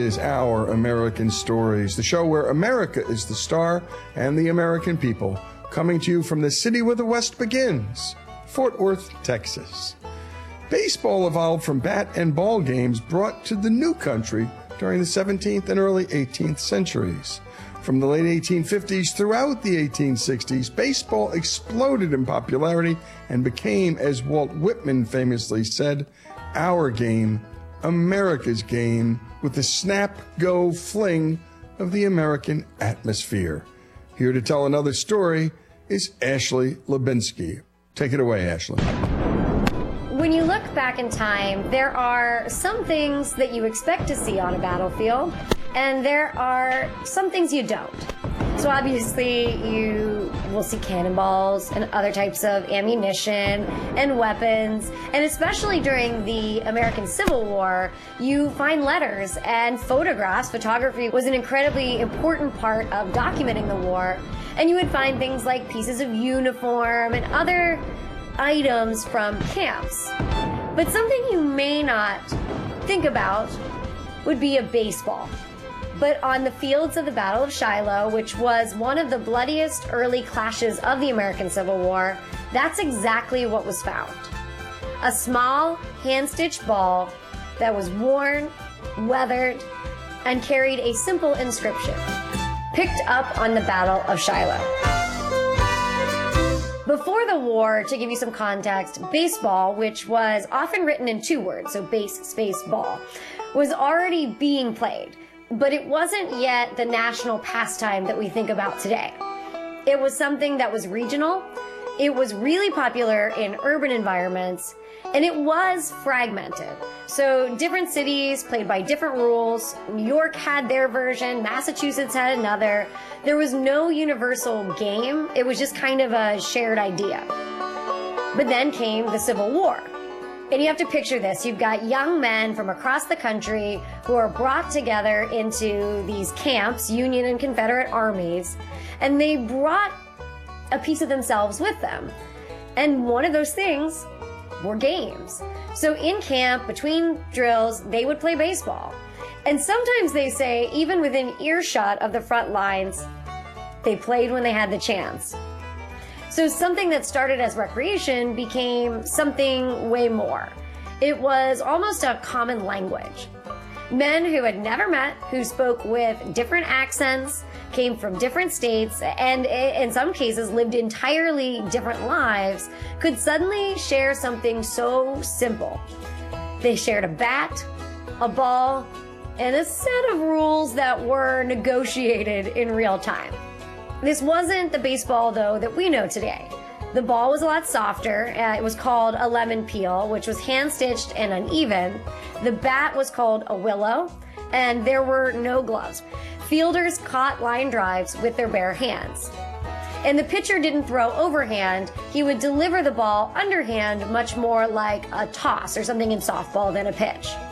is Our American Stories, the show where America is the star and the American people, coming to you from the city where the West begins, Fort Worth, Texas. Baseball evolved from bat and ball games brought to the new country during the 17th and early 18th centuries. From the late 1850s throughout the 1860s, baseball exploded in popularity and became, as Walt Whitman famously said, our game, America's game, with the snap, go, fling of the American atmosphere. Here to tell another story is Ashley Lubinsky. Take it away, Ashley. When you look back in time, there are some things that you expect to see on a battlefield, and there are some things you don't. So obviously you will see cannonballs and other types of ammunition and weapons, and especially during the American Civil War, you find letters and photographs. Photography was an incredibly important part of documenting the war, and you would find things like pieces of uniform and other items from camps. But something you may not think about would be a baseball. But on the fields of the Battle of Shiloh, which was one of the bloodiest early clashes of the American Civil War, that's exactly what was found. A small, hand-stitched ball that was worn, weathered, and carried a simple inscription, picked up on the Battle of Shiloh. Before the war, to give you some context, baseball, which was often written in two words, so base, space, ball, was already being played, but it wasn't yet the national pastime that we think about today. It was something that was regional, it was really popular in urban environments, and it was fragmented. So different cities played by different rules. New York had their version, Massachusetts had another. There was no universal game. It was just kind of a shared idea. But then came the Civil War. And you have to picture this. You've got young men from across the country who are brought together into these camps, Union and Confederate armies, and they brought a piece of themselves with them. And one of those things were games. So in camp, between drills, they would play baseball. And sometimes they say, even within earshot of the front lines, they played when they had the chance. So something that started as recreation became something way more. It was almost a common language. Men who had never met, who spoke with different accents, came from different states, and in some cases lived entirely different lives, could suddenly share something so simple. They shared a bat, a ball, and a set of rules that were negotiated in real time. This wasn't the baseball, though, that we know today. The ball was a lot softer. It was called a lemon peel, which was hand-stitched and uneven. The bat was called a willow, and there were no gloves. Fielders caught line drives with their bare hands. And the pitcher didn't throw overhand. He would deliver the ball underhand, much more like a toss or something in softball than a pitch.